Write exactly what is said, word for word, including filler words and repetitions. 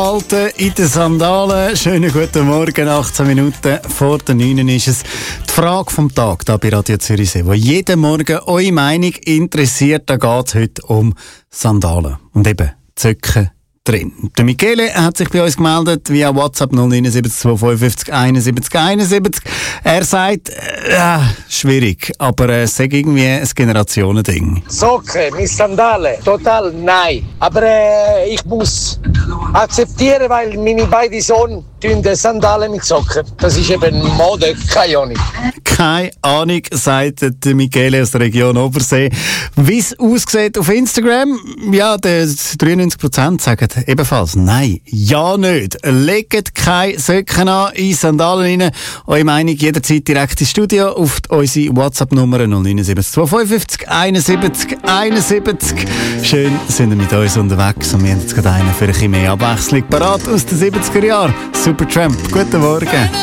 Alten in den Sandalen. Schönen guten Morgen, achtzehn Minuten vor der neun ist es. Die Frage vom Tag hier bei Radio Zürichsee, die jeden Morgen eure Meinung interessiert, da geht es heute um Sandalen. Und eben Zöcke drin. Der Michele hat sich bei uns gemeldet via WhatsApp null neun sieben zwei fünf fünf eins sieben eins sieben. Er sagt, äh, schwierig, aber es ist irgendwie ein Generationending. Socken mit Sandalen, total nein. Aber äh, ich muss akzeptieren, weil meine beiden Söhne tun Sandalen mit Socken. Das ist eben Mode, keine Ahnung. Keine Ahnung, sagt der Michele aus der Region Obersee. Wie es aussieht auf Instagram, ja, dreiundneunzig Prozent sagen ebenfalls nein, ja nicht. Legt keine Socken an, in Sandalen rein. Eure Meinung jederzeit direkt ins Studio auf unsere WhatsApp-Nummer null neun sieben zwei fünf fünf eins sieben eins sieben. Schön sind ihr mit uns unterwegs und wir haben jetzt gerade einen für ein bisschen mehr Abwechslung parat aus den siebziger Jahren. Supertramp, guten Morgen.